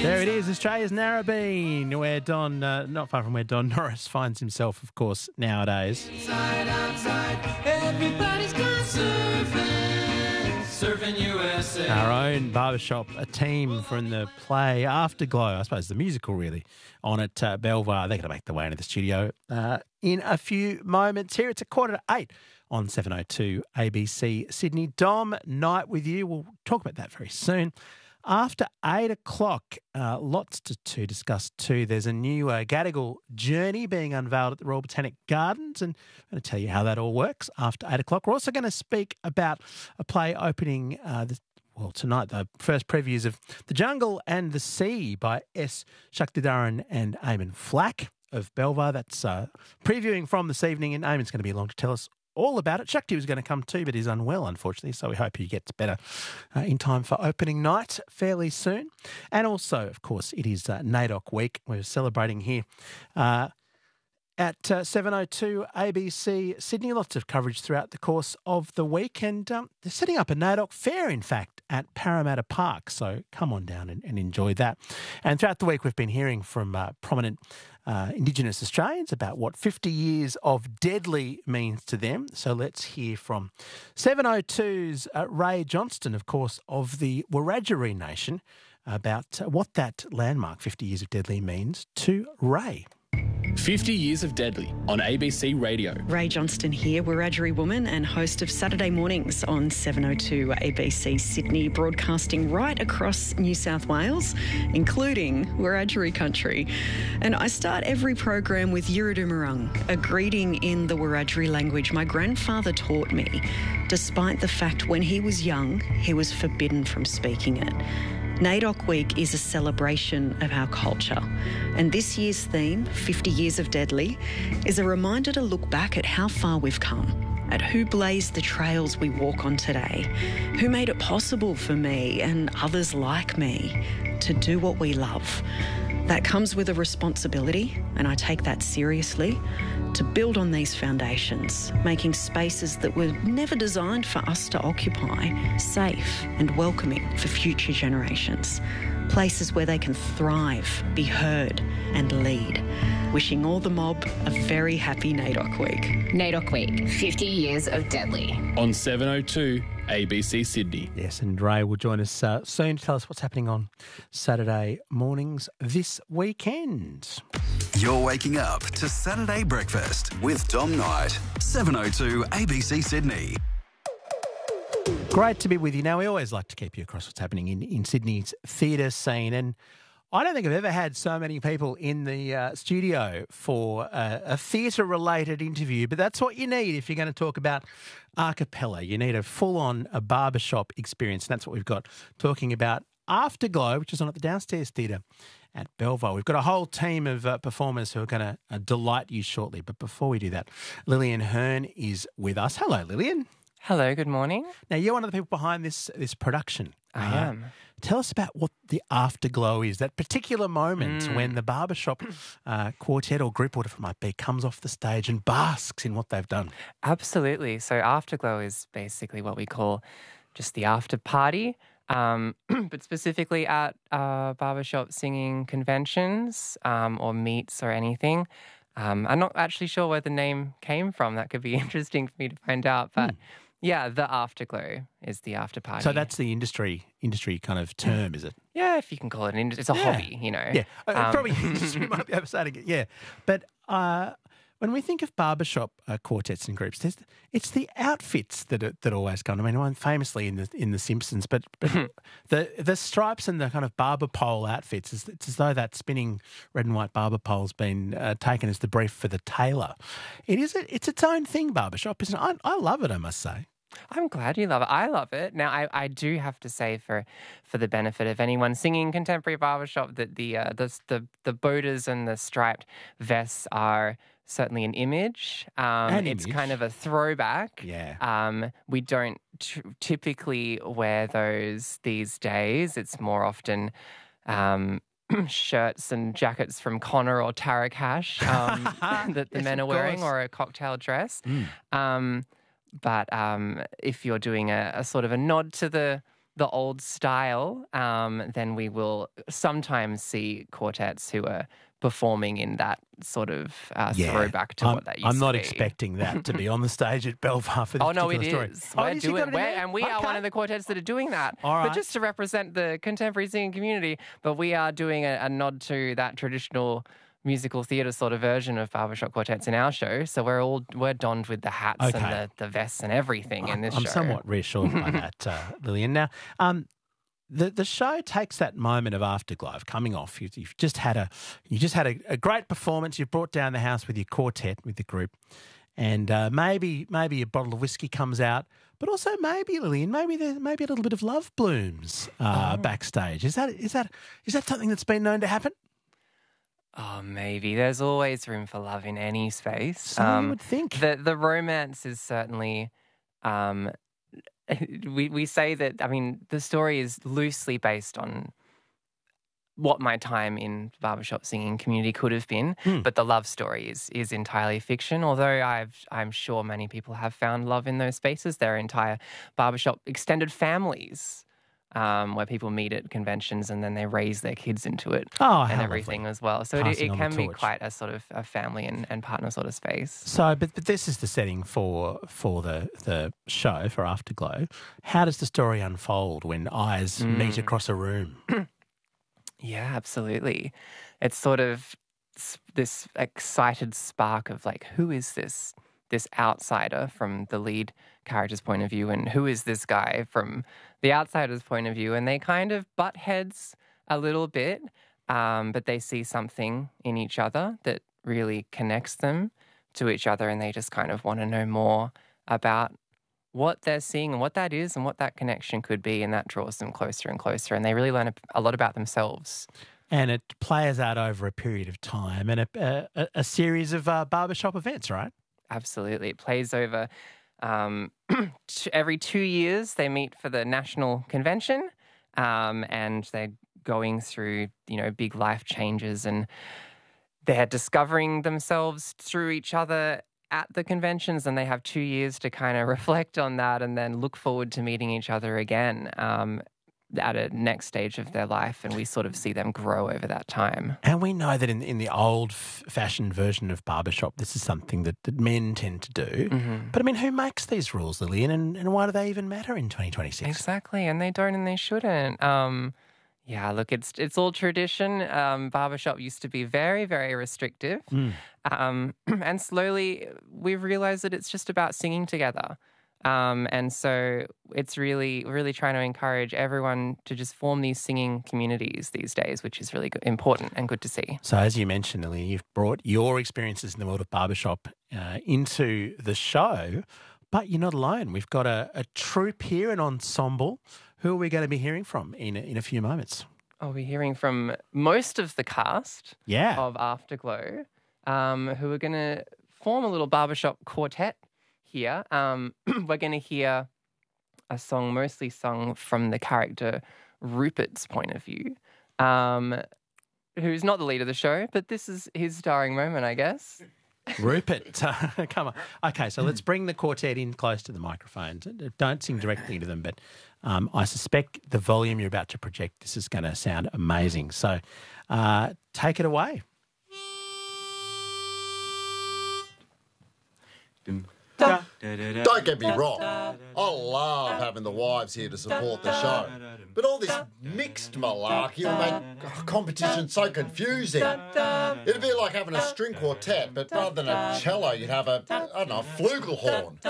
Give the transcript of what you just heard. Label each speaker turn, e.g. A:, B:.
A: There it is, Australia's Narrabeen, where Don, not far from where Don Norris finds himself, of course, nowadays.
B: Inside, outside, everybody's gone surfing, surfing USA.
A: Our own barbershop, a team from the play Afterglow, I suppose the musical really, on at Belvoir. They're going to make their way into the studio in a few moments. Here it's 7:45 on 7:02 ABC Sydney. Dom, Night with you. We'll talk about that very soon. After 8 o'clock, lots to discuss too. There's a new Gadigal journey being unveiled at the Royal Botanic Gardens, and I'm going to tell you how that all works after 8 o'clock. We're also going to speak about a play opening tonight, the first previews of The Jungle and the Sea by S. Shaktidaran and Eamon Flack of Belvoir. That's previewing from this evening, and Eamon's going to be along to tell us all about it. Shakti was going to come too, but he's unwell, unfortunately, so we hope he gets better in time for opening night fairly soon. And also, of course, it is NAIDOC week. We're celebrating here at 7:02 ABC Sydney. Lots of coverage throughout the course of the week, and they're setting up a NAIDOC fair, in fact, at Parramatta Park, so come on down and enjoy that. And throughout the week, we've been hearing from prominent Indigenous Australians about what 50 years of Deadly means to them. So let's hear from 702's Ray Johnston, of course, of the Wiradjuri Nation, about what that landmark, 50 years of Deadly, means to Ray.
C: 50 Years of Deadly on ABC Radio.
D: Ray Johnston here, Wiradjuri woman and host of Saturday Mornings on 7:02 ABC Sydney, broadcasting right across New South Wales, including Wiradjuri country. And I start every program with Yiridumarung, a greeting in the Wiradjuri language my grandfather taught me, despite the fact when he was young, he was forbidden from speaking it. NAIDOC Week is a celebration of our culture, and this year's theme, 50 Years of Deadly, is a reminder to look back at how far we've come, at who blazed the trails we walk on today, who made it possible for me and others like me to do what we love. That comes with a responsibility, and I take that seriously, to build on these foundations, making spaces that were never designed for us to occupy safe and welcoming for future generations. Places where they can thrive, be heard and lead. Wishing all the mob a very happy NAIDOC Week.
E: NAIDOC Week, 50 Years of Deadly.
C: On 7:02 ABC Sydney.
A: Yes, and Ray will join us soon to tell us what's happening on Saturday mornings this weekend.
F: You're waking up to Saturday Breakfast with Dom Knight, 7:02 ABC Sydney.
A: Great to be with you. Now, we always like to keep you across what's happening in Sydney's theatre scene, and I don't think I've ever had so many people in the studio for a theatre-related interview, but that's what you need if you're going to talk about a cappella. You need a full-on barbershop experience, and that's what we've got talking about Afterglow, which is on at the Downstairs Theatre at Belvoir. We've got a whole team of performers who are going to delight you shortly, but before we do that, Lillian Hearn is with us. Hello, Lillian.
G: Hello, good morning.
A: Now, you're one of the people behind this production.
G: I am.
A: Tell us about what the Afterglow is, that particular moment when the barbershop quartet or group, whatever it might be, comes off the stage and basks in what they've done.
G: Absolutely. So Afterglow is basically what we call just the after party, but specifically at barbershop singing conventions or meets or anything. I'm not actually sure where the name came from. That could be interesting for me to find out, but... Yeah, the Afterglow is the after party.
A: So that's the industry kind of term, is it?
G: Yeah, if you can call it an industry. It's a hobby, you know.
A: Yeah, probably industry might be overstating it, yeah. But when we think of barbershop quartets and groups, it's the outfits that always come. I mean, one famously in the Simpsons, but the stripes and the kind of barber pole outfits, it's as though that spinning red and white barber pole's been taken as the brief for the tailor. It's its own thing, barbershop, isn't it? I love it, I must say.
G: I'm glad you love it. I love it. Now, I do have to say, for the benefit of anyone singing contemporary barbershop, that the boaters and the striped vests are certainly an image. It's kind of a throwback.
A: Yeah.
G: We don't typically wear those these days. It's more often shirts and jackets from Connor or Tara Cash that the men are wearing, or a cocktail dress. But if you're doing a sort of a nod to the the old style, then we will sometimes see quartets who are performing in that sort of throwback to what that used to be.
A: I'm not expecting that to be on the stage at Belvoir for this
G: Oh, no, it
A: particular
G: is.
A: story.
G: We are one of the quartets that are doing that.
A: All right.
G: But just to represent the contemporary singing community, but we are doing a nod to that traditional musical theatre sort of version of barbershop quartets in our show. So we're donned with the hats and the vests and everything in this show.
A: I'm somewhat reassured by that, Lillian. Now, the show takes that moment of afterglow of coming off. You've just had a great performance. You've brought down the house with your quartet, with the group, and maybe a bottle of whiskey comes out. But also maybe, Lillian, maybe a little bit of love blooms backstage. Is that something that's been known to happen?
G: Oh, maybe. There's always room for love in any space.
A: So you would think.
G: The romance is certainly... we say that, I mean, the story is loosely based on what my time in the barbershop singing community could have been, but the love story is entirely fiction, although I'm sure many people have found love in those spaces. There are entire barbershop extended families where people meet at conventions and then they raise their kids into it and everything as well. So it can be quite a sort of a family and partner sort of space.
A: So, but this is the setting for the show, for Afterglow. How does the story unfold when eyes meet across a room?
G: Yeah, absolutely. It's sort of this excited spark of like, who is this outsider from the lead character's point of view, and who is this guy from the outsider's point of view? And they kind of butt heads a little bit, but they see something in each other that really connects them to each other, and they just kind of want to know more about what they're seeing and what that is and what that connection could be, and that draws them closer and closer, and they really learn a lot about themselves.
A: And it plays out over a period of time and a series of barbershop events, right?
G: Absolutely. It plays over every 2 years. They meet for the national convention, and they're going through, big life changes, and they're discovering themselves through each other at the conventions, and they have 2 years to kind of reflect on that and then look forward to meeting each other again at a next stage of their life, and we sort of see them grow over that time.
A: And we know that in the old-fashioned version of barbershop, this is something that men tend to do. Mm-hmm. But, I mean, who makes these rules, Lillian, and why do they even matter in 2026?
G: Exactly, and they don't and they shouldn't. Yeah, look, it's all tradition. Barbershop used to be very, very restrictive. And slowly we've realised that it's just about singing together. And so it's really trying to encourage everyone to just form these singing communities these days, which is really important and good to see.
A: So as you mentioned, Lillian, you've brought your experiences in the world of barbershop into the show, but you're not alone. We've got a troupe here, an ensemble. Who are we going to be hearing from in a few moments?
G: I'll be hearing from most of the cast of Afterglow, who are going to form a little barbershop quartet here. We're going to hear a song mostly sung from the character Rupert's point of view, who's not the lead of the show, but this is his starring moment, I guess.
A: Rupert, come on. Okay, so let's bring the quartet in close to the microphone. Don't sing directly to them, but I suspect the volume you're about to project, this is going to sound amazing. So take it away.
H: Don't get me wrong, I love having the wives here to support the show, but all this mixed malarkey will make competition so confusing. It'd be like having a string quartet, but rather than a cello, you'd have a flugelhorn.